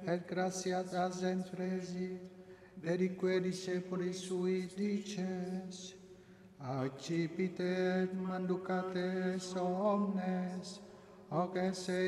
et gratias entresit, verique discipulis suis dices, accipite et manducate omnes, hoc esse